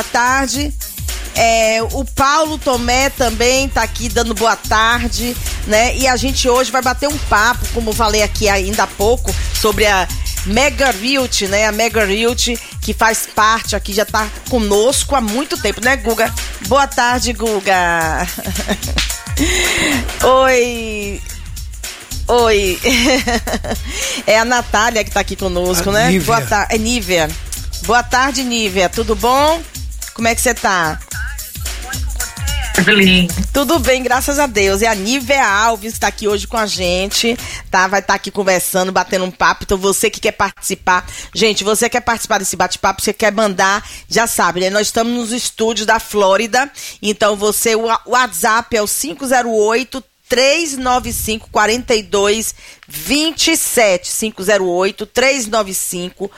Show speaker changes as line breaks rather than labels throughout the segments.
tarde. O Paulo Tomé também tá aqui dando boa tarde, né? E a gente hoje vai bater um papo, como eu falei aqui ainda há pouco, sobre a Mega Realty, né? A Mega Realty, que faz parte aqui, já tá conosco há muito tempo, né, Guga? Boa tarde, Guga. Oi. É a Natália que tá aqui conosco, né?
Nívia.
Boa tarde. É Nívia. Boa tarde, Nívia. Tudo bom? Como é que você tá? Tudo bem, graças a Deus. E a Nívia Alves está aqui hoje com a gente, tá? Vai estar aqui conversando, batendo um papo. Então você que quer participar, gente, você quer participar desse bate-papo, você quer mandar, já sabe, né? Nós estamos nos estúdios da Flórida. Então você, o WhatsApp é o 508 395 4227, 508 395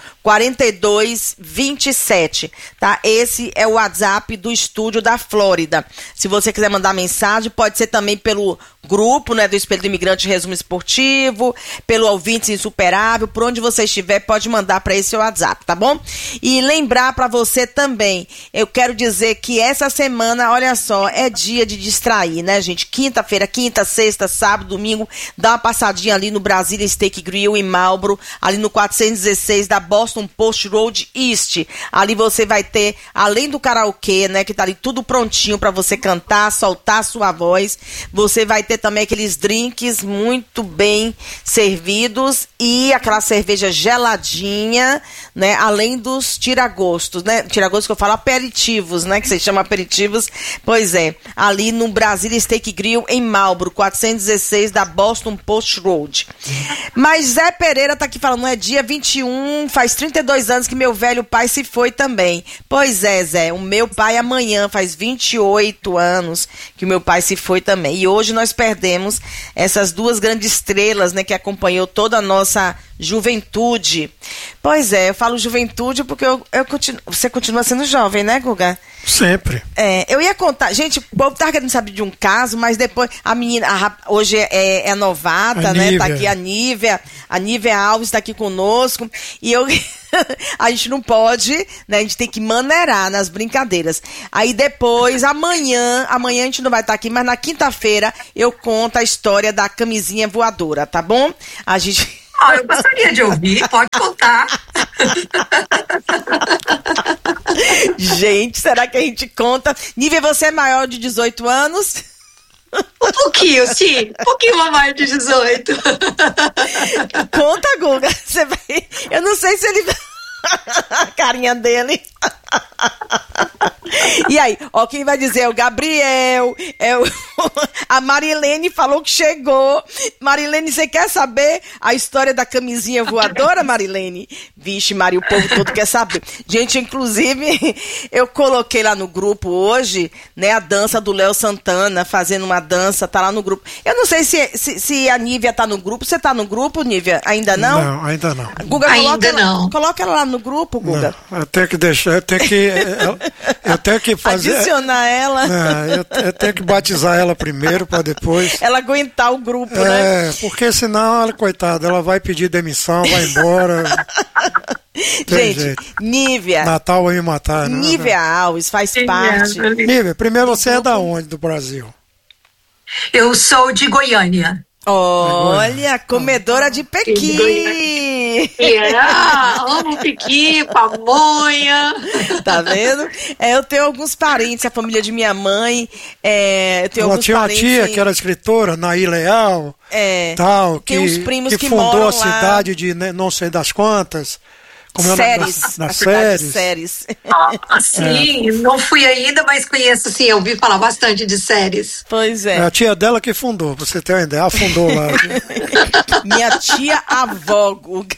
4227, tá? Esse é o WhatsApp do estúdio da Flórida. Se você quiser mandar mensagem, pode ser também pelo grupo, né, do Espelho do Imigrante Resumo Esportivo, pelo Ouvintes Insuperável, por onde você estiver, pode mandar para esse WhatsApp, tá bom? E lembrar para você também, eu quero dizer que essa semana, olha só, é dia de distrair, né, gente? Quinta-feira, sexta, sábado, domingo, dá uma passadinha ali no Brasília Steak Grill em Marlboro, ali no 416 da Boston Post Road East. Ali você vai ter, além do karaokê, né, que tá ali tudo prontinho para você cantar, soltar a sua voz, você vai ter também aqueles drinks muito bem servidos e aquela cerveja geladinha, né, além dos tiragostos, né, tiragostos que eu falo, aperitivos, né, que você chama aperitivos, pois é, ali no Brasília Steak Grill em Marlboro, 416 da Boston Post Road. Mas Zé Pereira tá aqui falando, é dia 21, faz 32 anos que meu velho pai se foi também. Pois é, Zé, o meu pai amanhã faz 28 anos que o meu pai se foi também. E hoje nós perdemos essas duas grandes estrelas, né, que acompanhou toda a nossa juventude. Pois é, eu falo juventude porque você continua sendo jovem, né, Guga?
Sempre.
Eu ia contar, gente, o povo tá querendo saber de um caso, mas depois a menina, hoje é novata,
a
né,
Nívia.
tá aqui a Nívia Alves tá aqui conosco, e a gente não pode, né, a gente tem que maneirar nas brincadeiras. Aí depois, amanhã a gente não vai estar aqui, mas na quinta-feira eu conto a história da camisinha voadora, tá bom? A gente...
eu gostaria de ouvir, pode contar.
Gente, será que a gente conta? Nívia, você é maior de 18 anos?
Um pouquinho, sim. Um pouquinho a mais de 18.
Conta, Guga. Você vai... Eu não sei se ele... A carinha dele. E aí, ó, quem vai dizer é o Gabriel, a Marilene falou que chegou. Marilene, você quer saber a história da camisinha voadora, Marilene? Vixe, Maria, o povo todo quer saber. Gente, inclusive, eu coloquei lá no grupo hoje, né, a dança do Léo Santana, fazendo uma dança, tá lá no grupo. Eu não sei se a Nívia tá no grupo. Você tá no grupo, Nívia? Ainda não?
Não, ainda não.
Guga,
Ainda não.
Coloca ela lá no grupo, Guga.
Não, eu tenho que deixar, eu tenho que fazer...
Adicionar ela.
Eu tenho que batizar ela primeiro para depois...
Ela aguentar o grupo, né?
Porque senão, ela, coitada, ela vai pedir demissão, vai embora...
Gente,
jeito.
Nívia.
Natal vai me matar, né?
Nívia Alves faz parte.
Nívia, primeiro você é da onde do Brasil?
Eu sou de Goiânia.
Olha, comedora de pequi.
Amo pequi, pamonha.
Tá vendo? Eu tenho alguns parentes, a família de minha mãe. Eu tenho
Ela
alguns
tinha uma
parentes
tia que era escritora, Naí Leal, tal,
tem uns primos que
fundou
moram
a cidade de não sei das quantas. Como
Séries,
nas
séries.
Sim, não fui ainda, mas conheço, sim, eu ouvi falar bastante de séries.
Pois é.
É a tia dela que fundou, pra você ter uma ideia, ela fundou lá.
Minha tia-avó, Guga.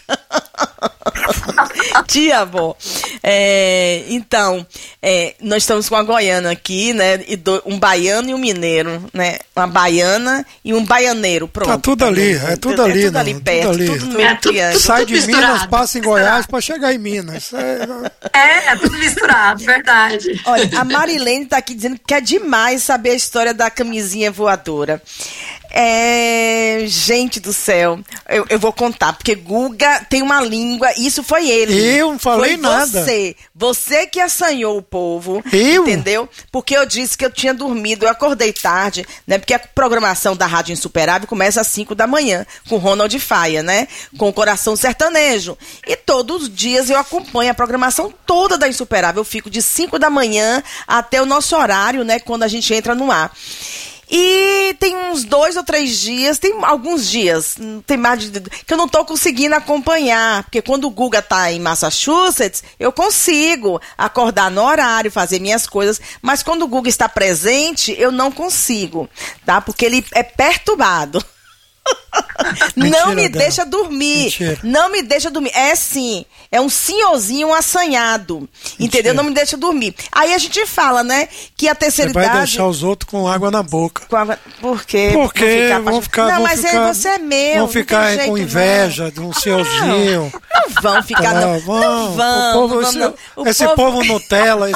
Tia-avó. Então, nós estamos com a goiana aqui, né, um baiano e um mineiro, né, uma baiana e um baianeiro, pronto.
Tá tudo ali, é tudo ali.
Tudo ali perto,
tudo ali.
tudo no meio triângulo.
Sai de
misturado,
Minas, passa em Goiás pra chegar em Minas.
É tudo misturado, verdade.
Olha, a Marilene tá aqui dizendo que é demais saber a história da camisinha voadora. Gente do céu, eu vou contar, porque Guga tem uma língua, isso foi ele.
Eu não falei nada.
Você que assanhou o povo, entendeu? Porque eu disse que eu tinha dormido, eu acordei tarde, né? Porque a programação da Rádio Insuperável começa às 5 da manhã, com Ronald Faia, né? Com o Coração Sertanejo. E todos os dias eu acompanho a programação toda da Insuperável, eu fico de 5 da manhã até o nosso horário, né? Quando a gente entra no ar. E tem uns 2 ou 3 dias, tem alguns dias, tem mais que eu não tô conseguindo acompanhar, porque quando o Guga tá em Massachusetts, eu consigo acordar no horário, fazer minhas coisas, mas quando o Guga está presente, eu não consigo, tá? Porque ele é perturbado. Não me deixa dormir. Mentira. Não me deixa dormir. É sim. É um senhorzinho assanhado. Entendeu? Não me deixa dormir. Aí a gente fala, né? Que a terceira idade.
Vai deixar os outros com água na boca.
Por quê?
Porque vão ficar.
Não, mas você é meu.
Vão ficar com inveja de um senhorzinho.
Não vão ficar, não. Não vão.
Esse povo Nutella,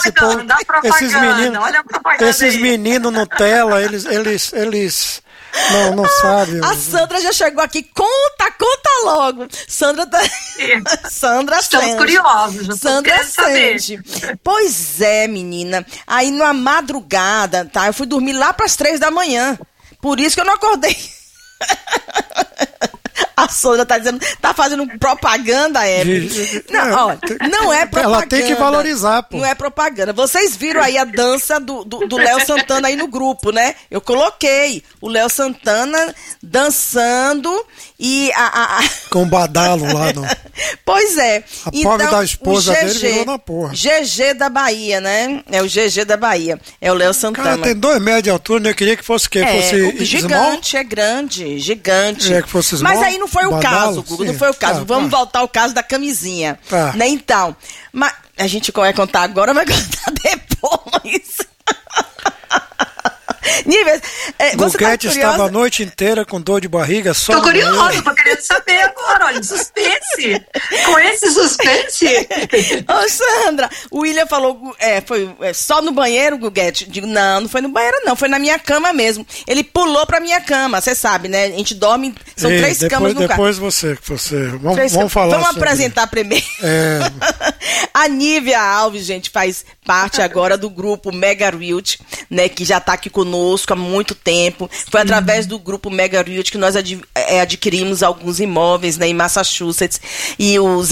esses meninos Nutella, eles não sabem.
A Sandra já chegou aqui. Conta logo. Sandra tá... Sandra
Estamos curiosos.
Sandra sente. Pois é, menina. Aí na madrugada, tá? Eu fui dormir lá pras 3 da manhã. Por isso que eu não acordei. A Sandra tá dizendo, tá fazendo propaganda, Não, ó, não é propaganda.
Ela tem que valorizar, pô.
Não é propaganda. Vocês viram aí a dança do Léo Santana aí no grupo, né? Eu coloquei o Léo Santana dançando e
com o badalo lá no...
Pois é.
A pobre da esposa dele virou na porra.
GG da Bahia, né? É o GG da Bahia. É o Léo Santana.
Cara, tem 2 metros de altura, né? Eu queria que fosse o quê? Fosse
gigante, é grande, gigante.
Queria que fosse small.
Mas aí não foi o caso, Guga, não foi o caso. Vamos voltar ao caso da camisinha. Né? Então, mas a gente vai contar agora, vai contar depois.
Níveis, Guguete estava a noite inteira com dor de barriga.
Tô curiosa, tô querendo saber agora, olha, suspense. Com esse suspense.
Ô, Sandra, o William falou, foi só no banheiro, Guguete? Digo, não foi no banheiro, não, foi na minha cama mesmo. Ele pulou pra minha cama, você sabe, né? A gente dorme, são 3 camas no quarto.
Depois você. Vamos falar.
Vamos apresentar primeiro. A Nívia Alves, gente, faz parte agora do grupo Mega Realty, né? Que já tá aqui conosco há muito tempo. Foi através do grupo Mega Realty que nós adquirimos alguns imóveis, né, em Massachusetts. E o